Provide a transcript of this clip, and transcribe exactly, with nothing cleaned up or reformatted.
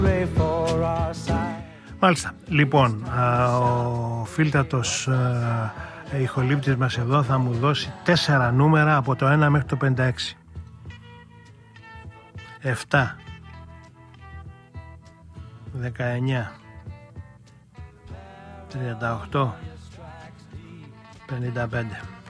Μάλιστα. Λοιπόν, ο φίλτατος ηχολήπτης μας εδώ θα μου δώσει τέσσερα νούμερα από το ένα μέχρι το πενήντα έξι. επτά, δεκαεννιά, τριάντα οκτώ, πενήντα πέντε.